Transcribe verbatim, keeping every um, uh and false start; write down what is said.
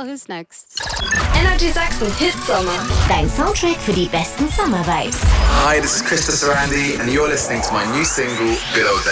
Well, who's next? Energy Sachsen Hitsommer. Dein Soundtrack für die besten Summer Vibes. Hi, this is Krista Sarandi and you're listening to my new single, Below Deck.